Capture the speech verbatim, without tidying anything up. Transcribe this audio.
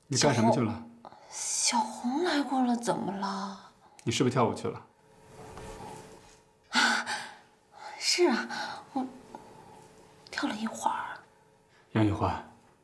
你干什么去了？ 小红来过了，怎么了？ 你是不是跳舞去了？ 啊，是啊，我跳了一会儿。 杨雨欢，